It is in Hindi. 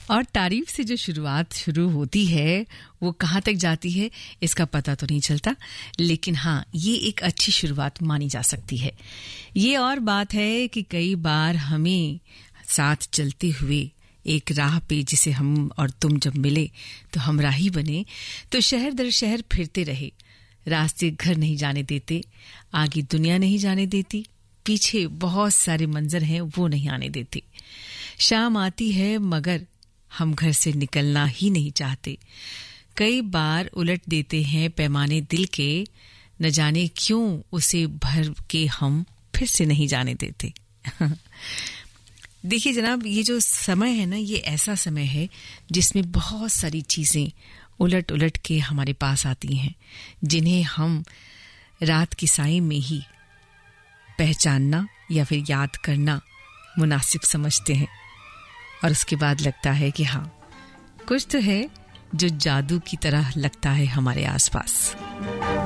और तारीफ से जो शुरुआत शुरू होती है वो कहाँ तक जाती है इसका पता तो नहीं चलता, लेकिन हाँ, ये एक अच्छी शुरुआत मानी जा सकती है। ये और बात है कि कई बार हमें साथ चलते हुए एक राह पे जिसे हम और तुम जब मिले तो हम राही बने, तो शहर दर शहर फिरते रहे, रास्ते घर नहीं जाने देते, आगे दुनिया नहीं जाने देती, पीछे बहुत सारे मंजर हैं वो नहीं आने देते। शाम आती है मगर हम घर से निकलना ही नहीं चाहते। कई बार उलट देते हैं पैमाने दिल के, न जाने क्यों उसे भर के हम फिर से नहीं जाने देते। देखिए जनाब, ये जो समय है ना, ये ऐसा समय है जिसमें बहुत सारी चीजें उलट उलट के हमारे पास आती हैं, जिन्हें हम रात की साई में ही पहचानना या फिर याद करना मुनासिब समझते हैं। और उसके बाद लगता है कि हाँ, कुछ तो है जो जादू की तरह लगता है हमारे आसपास।